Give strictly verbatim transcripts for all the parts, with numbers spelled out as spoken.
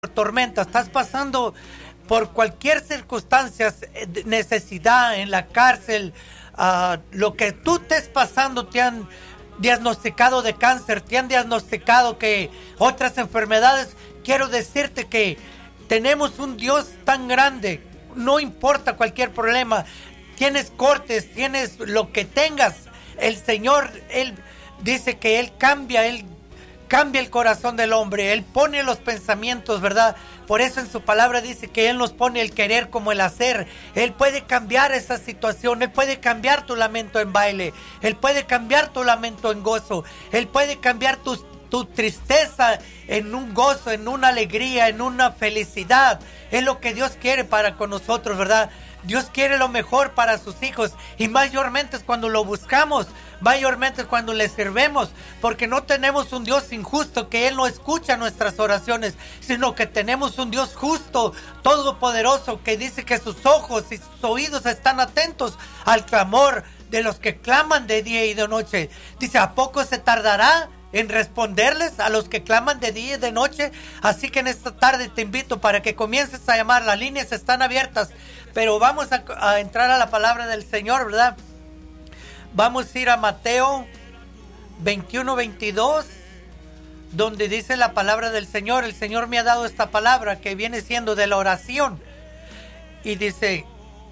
tormenta, estás pasando por cualquier circunstancia, necesidad en la cárcel, uh, lo que tú estés pasando, te han diagnosticado de cáncer, te han diagnosticado que otras enfermedades, quiero decirte que tenemos un Dios tan grande, no importa cualquier problema, tienes cortes, tienes lo que tengas, el Señor, Él dice que Él cambia, Él cambia el corazón del hombre, Él pone los pensamientos, ¿verdad? Por eso en su palabra dice que Él nos pone el querer como el hacer. Él puede cambiar esa situación, Él puede cambiar tu lamento en baile, Él puede cambiar tu lamento en gozo, Él puede cambiar tu, tu tristeza en un gozo, en una alegría, en una felicidad. Es lo que Dios quiere para con nosotros, ¿verdad? Dios quiere lo mejor para sus hijos y mayormente es cuando lo buscamos, mayormente es cuando le servemos, porque no tenemos un Dios injusto que Él no escucha nuestras oraciones, sino que tenemos un Dios justo, todopoderoso, que dice que sus ojos y sus oídos están atentos al clamor de los que claman de día y de noche. Dice, ¿a poco se tardará en responderles a los que claman de día y de noche? Así que en esta tarde te invito para que comiences a llamar, las líneas están abiertas, pero vamos a, a entrar a la palabra del Señor, ¿verdad? Vamos a ir a Mateo veintiuno, veintidós, donde dice la palabra del Señor. El Señor me ha dado esta palabra que viene siendo de la oración. Y dice,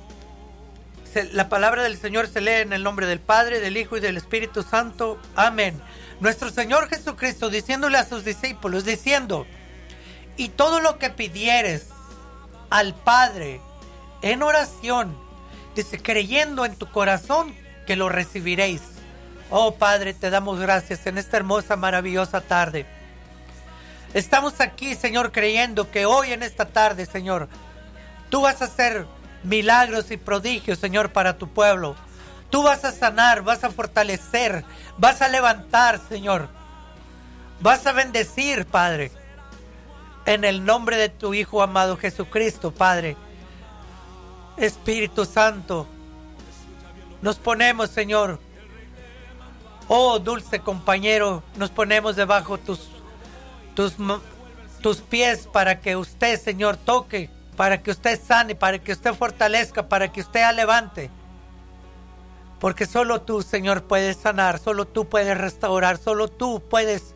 se, la palabra del Señor se lee en el nombre del Padre, del Hijo y del Espíritu Santo. Amén. Nuestro Señor Jesucristo diciéndole a sus discípulos, diciendo, y todo lo que pidieres al Padre en oración, dice, creyendo en tu corazón, que lo recibiréis. Oh Padre, te damos gracias en esta hermosa, maravillosa tarde. Estamos aquí, Señor, creyendo que hoy en esta tarde, Señor, tú vas a hacer milagros y prodigios, Señor, para tu pueblo. Tú vas a sanar, vas a fortalecer, vas a levantar, Señor. Vas a bendecir, Padre, en el nombre de tu Hijo amado Jesucristo, Padre. Espíritu Santo, nos ponemos, Señor, oh dulce compañero, nos ponemos debajo tus, tus, tus pies para que usted, Señor, toque, para que usted sane, para que usted fortalezca, para que usted levante. Porque solo tú, Señor, puedes sanar, solo tú puedes restaurar, solo tú puedes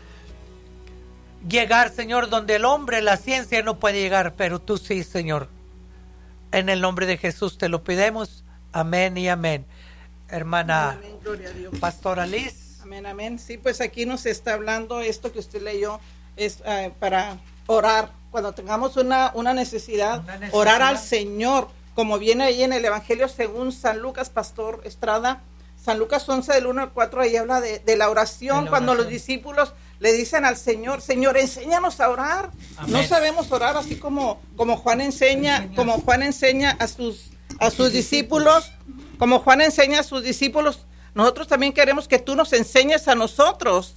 llegar, Señor, donde el hombre, la ciencia no puede llegar, pero tú sí, Señor. En el nombre de Jesús te lo pedimos. Amén y amén. Hermana amén, gloria a Dios. Pastora Liz. Amén, amén. Sí, pues aquí nos está hablando esto que usted leyó, es uh, para orar. Cuando tengamos una, una, necesidad, una necesidad, orar al Señor, como viene ahí en el Evangelio según San Lucas, Pastor Estrada. San Lucas once del uno al cuatro, ahí habla de, de la oración, de la cuando oración. Los discípulos le dicen al Señor, Señor, enséñanos a orar. Amén. No sabemos orar así como, como Juan enseña, enseña, como Juan enseña a sus, a sus discípulos, como Juan enseña a sus discípulos. Nosotros también queremos que tú nos enseñes a nosotros.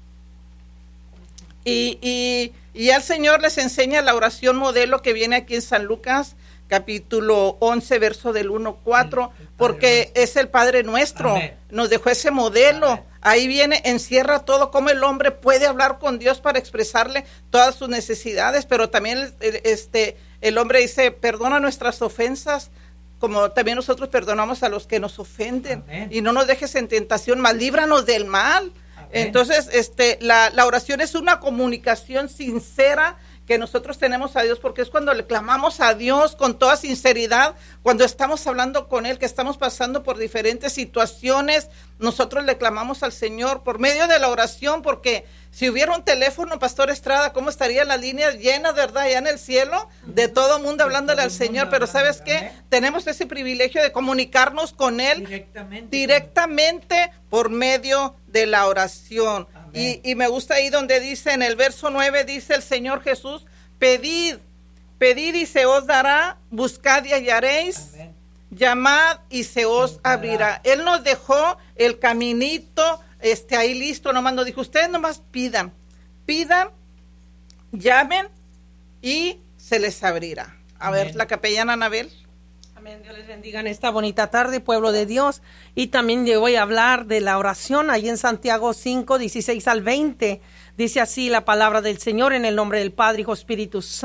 Y, y, y al Señor les enseña la oración modelo que viene aquí en San Lucas, capítulo once, verso del uno al cuatro, porque es el Padre nuestro. Amén. Nos dejó ese modelo. Amén. Ahí viene, encierra todo, cómo el hombre puede hablar con Dios para expresarle todas sus necesidades, pero también este, el hombre dice, perdona nuestras ofensas, como también nosotros perdonamos a los que nos ofenden. Amén. Y no nos dejes en tentación, mas líbranos del mal. Amén. Entonces, este, la, la oración es una comunicación sincera que nosotros tenemos a Dios, porque es cuando le clamamos a Dios con toda sinceridad, cuando estamos hablando con Él, que estamos pasando por diferentes situaciones, nosotros le clamamos al Señor por medio de la oración, porque si hubiera un teléfono, Pastor Estrada, ¿cómo estarían las líneas llenas, verdad, allá en el cielo, de todo mundo hablándole al Señor? Pero ¿sabes qué? Tenemos ese privilegio de comunicarnos con Él directamente, directamente por medio de la oración. Y, y me gusta ahí donde dice en el verso nueve, dice el Señor Jesús, pedid, pedid y se os dará, buscad y hallaréis, amén. Llamad y se os abrirá. Él nos dejó el caminito este, ahí listo, nomás nos dijo, ustedes nomás pidan, pidan, llamen y se les abrirá. A amén. Ver, la capellana Anabel. Amén, Dios les bendiga en esta bonita tarde, pueblo de Dios. Y también yo voy a hablar de la oración ahí en Santiago cinco, dieciséis al veinte. Dice así la palabra del Señor en el nombre del Padre, Hijo, Espíritu Santo.